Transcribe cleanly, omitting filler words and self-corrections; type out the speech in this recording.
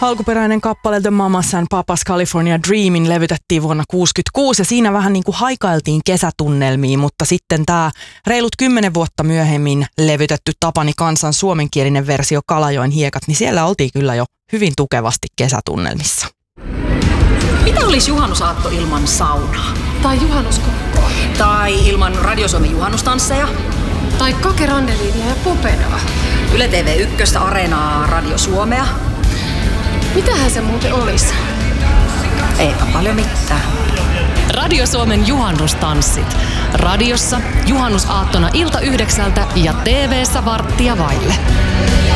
Alkuperäinen kappale The Mamas and Papas California Dreamin levytettiin vuonna 1966 ja siinä vähän niin kuin haikailtiin kesätunnelmiin, mutta sitten tämä reilut 10 vuotta myöhemmin levytetty Tapani Kansan suomenkielinen versio Kalajoen hiekat, niin siellä oltiin kyllä jo hyvin tukevasti kesätunnelmissa. Mitä olisi juhannusaatto ilman saunaa? Tai juhannuskokkoa. Tai ilman Radio Suomen juhannustansseja? Tai Kake Randeliinia ja Popedaa. Yle TV1, Areenaa, Radio Suomea. Mitähän se muuten olisi? Eipä paljon mitään. Radio Suomen juhannustanssit. Radiossa juhannusaattona ilta 9 ja TV:ssä 8:15.